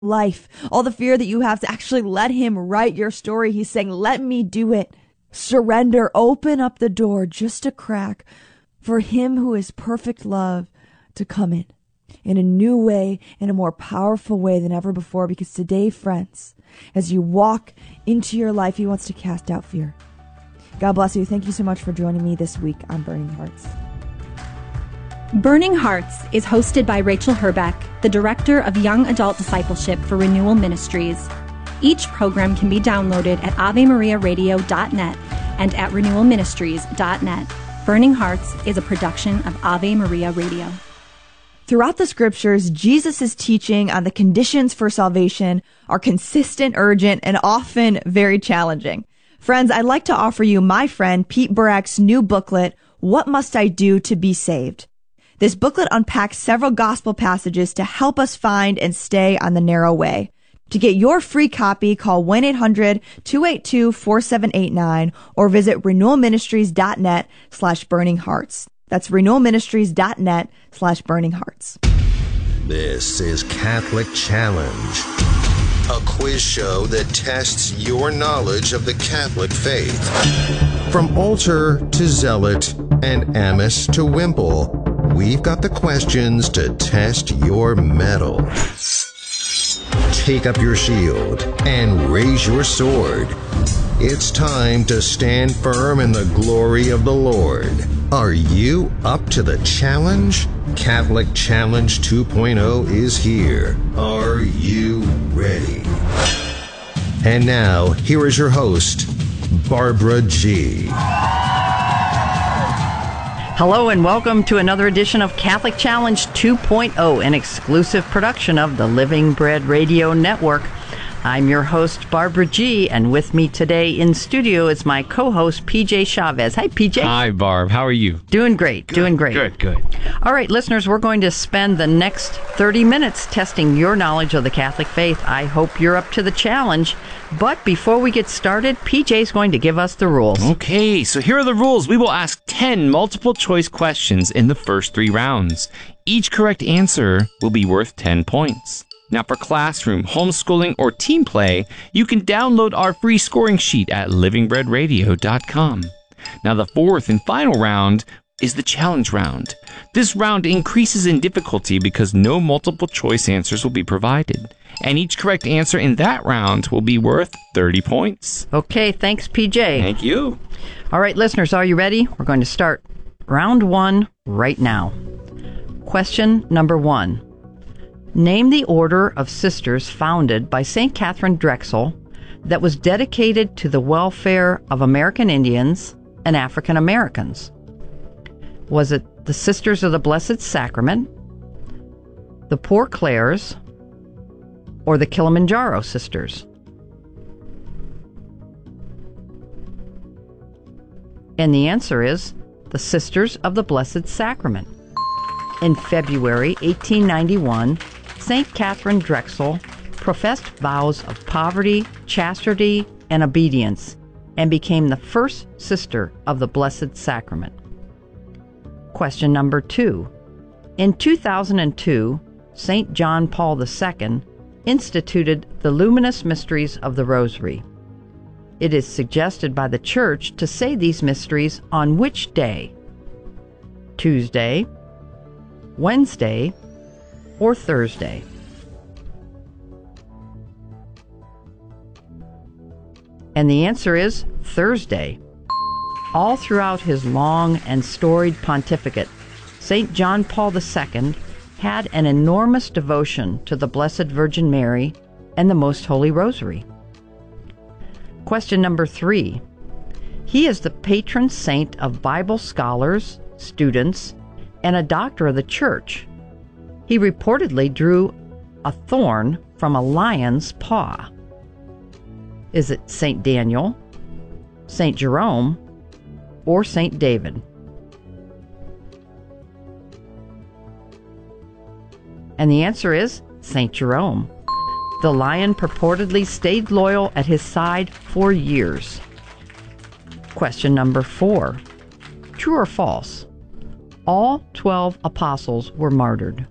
life, all the fear that you have, to actually let him write your story. He's saying, let me do it. Surrender, open up the door just a crack for him who is perfect love to come in a new way, in a more powerful way than ever before. Because today, friends, as you walk into your life, he wants to cast out fear. God bless you. Thank you so much for joining me this week on Burning Hearts. Burning Hearts is hosted by Rachel Herbeck, the Director of Young Adult Discipleship for Renewal Ministries. Each program can be downloaded at AveMariaRadio.net and at RenewalMinistries.net. Burning Hearts is a production of Ave Maria Radio. Throughout the scriptures, Jesus' teaching on the conditions for salvation are consistent, urgent, and often very challenging. Friends, I'd like to offer you my friend Pete Burak's new booklet, What Must I Do to Be Saved? This booklet unpacks several gospel passages to help us find and stay on the narrow way. To get your free copy, call 1-800-282-4789 or visit renewalministries.net/burninghearts. That's renewalministries.net/burninghearts. This is Catholic Challenge, a quiz show that tests your knowledge of the Catholic faith. From altar to zealot and amice to wimple, we've got the questions to test your mettle. Take up your shield and raise your sword. It's time to stand firm in the glory of the Lord. Are you up to the challenge? Catholic Challenge 2.0 is here. Are you ready? And now, here is your host, Barbara G. Hello and welcome to another edition of Catholic Challenge 2.0, an exclusive production of the Living Bread Radio Network. I'm your host, Barbara G., and with me today in studio is my co-host, PJ Chavez. Hi, PJ. Hi, Barb. How are you? Doing great. Doing great. Good. All right, listeners, we're going to spend the next 30 minutes testing your knowledge of the Catholic faith. I hope you're up to the challenge. But before we get started, PJ's going to give us the rules. Okay, so here are the rules. We will ask 10 multiple-choice questions in the first 3 rounds. Each correct answer will be worth 10 points. Now, for classroom, homeschooling, or team play, you can download our free scoring sheet at livingbreadradio.com. Now, the fourth and final round is the challenge round. This round increases in difficulty because no multiple choice answers will be provided. And each correct answer in that round will be worth 30 points. Okay, thanks, PJ. Thank you. All right, listeners, are you ready? We're going to start round 1 right now. Question number 1. Name the order of sisters founded by St. Catherine Drexel that was dedicated to the welfare of American Indians and African Americans. Was it the Sisters of the Blessed Sacrament, the Poor Clares, or the Kilimanjaro Sisters? And the answer is the Sisters of the Blessed Sacrament. In February 1891, St. Catherine Drexel professed vows of poverty, chastity, and obedience, and became the first sister of the Blessed Sacrament. Question number 2. In 2002, St. John Paul II instituted the Luminous Mysteries of the Rosary. It is suggested by the Church to say these mysteries on which day? Tuesday, Wednesday, or Thursday? And the answer is Thursday. All throughout his long and storied pontificate, St. John Paul II had an enormous devotion to the Blessed Virgin Mary and the Most Holy Rosary. Question number 3. He is the patron saint of Bible scholars, students, and a doctor of the Church. He reportedly drew a thorn from a lion's paw. Is it St. Daniel, St. Jerome, or St. David? And the answer is St. Jerome. The lion purportedly stayed loyal at his side for years. Question number 4. True or false? All 12 apostles were martyred.